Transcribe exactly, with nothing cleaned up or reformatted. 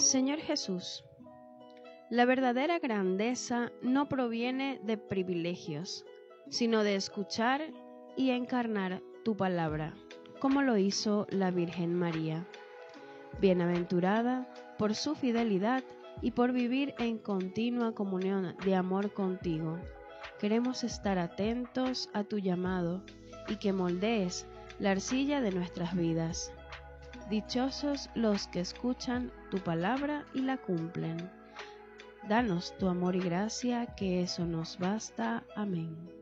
Señor Jesús, la verdadera grandeza no proviene de privilegios, sino de escuchar y encarnar tu palabra, como lo hizo la Virgen María. Bienaventurada por su fidelidad y por vivir en continua comunión de amor contigo. Queremos estar atentos a tu llamado y que moldees la arcilla de nuestras vidas. Dichosos los que escuchan tu palabra y la cumplen. Danos tu amor y gracia, que eso nos basta. Amén.